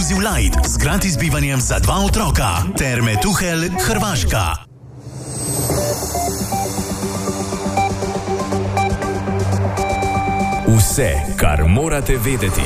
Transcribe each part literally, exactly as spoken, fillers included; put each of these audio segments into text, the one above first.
Inclusive Light z gratis bivanjem za dva otroka. Terme Tuhelj, Hrvaška. Vse, kar morate vedeti.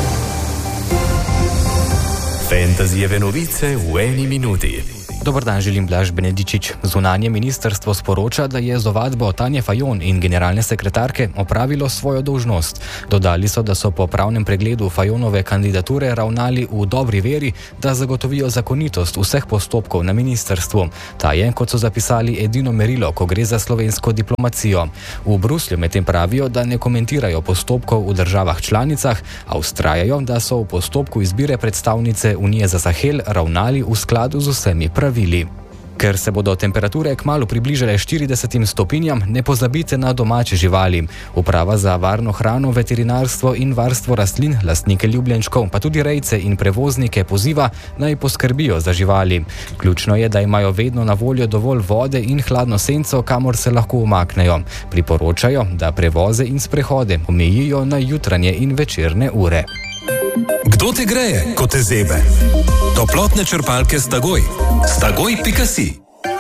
Fantasyjeve novice v eni minuti. Dobar dan, želim Blaž Benedičič. Zunanje ministrstvo sporoča, da je z ovadbo Tanje Fajon in generalne sekretarke opravilo svojo dolžnost. Dodali so, da so po pravnem pregledu Fajonove kandidature ravnali v dobri veri, da zagotovijo zakonitost vseh postopkov na ministrstvu. Ta je, kot so zapisali, edino merilo, ko gre za slovensko diplomacijo. V Bruslju medtem pravijo, da ne komentirajo postopkov v državah članicah, a vztrajajo, da so v postopku izbire predstavnice Unije za Sahel ravnali v skladu z vsemi pravili. Ker se bodo temperature kmalu približale štiridesetim stopinjam, ne pozabite na domače živali. Uprava za varno hrano, veterinarstvo in varstvo rastlin, lastnike ljubljenčkov, pa tudi rejce in prevoznike poziva, naj poskrbijo za živali. Ključno je, da imajo vedno na voljo dovolj vode in hladno senco, kamor se lahko umaknejo. Priporočajo, da prevoze in sprehode omejijo na jutranje in večerne ure. Kdo te greje, ko te zebe? Toplotne črpalke Stagoj. Stagoj pika si.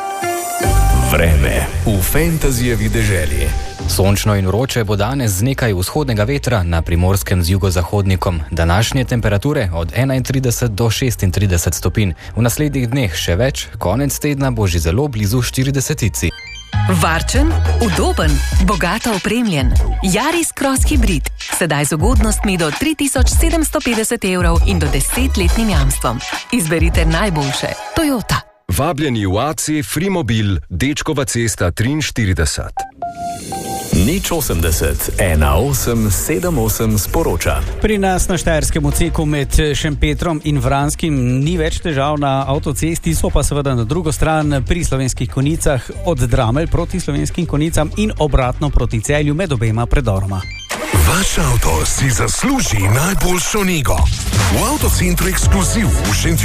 Vreme v Fantasyjevi deželi. Sončno in vroče bo danes z nekaj vzhodnega vetra, na Primorskem z jugozahodnikom. Današnje temperature od enaintrideset do šestintrideset stopinj. V naslednjih dneh še več, konec tedna bo že zelo blizu štiridesetici. Varčen, udoben, bogato opremljen. Yaris Cross Hybrid. Sedaj z ugodnostmi do tri tisoč sedemsto petdeset evrov in do desetletnim jamstvom. Izberite najboljše. Toyota. Vabljeni v A C Frimobil, Dečkova cesta triinštirideset. Nič osemdeset, ena osem sedem osem sporoča. Pri nas na štajerskem odseku med Šempetrom in Vranskim ni več težav na avtocesti, so pa seveda na drugo stran pri Slovenskih Konjicah od Dramelj proti Slovenskim Konjicam in obratno proti Celju med obema predoroma. Vaš avto si zasluži najboljšo nego. V Avtocentru Ekskluziv v Šentjurju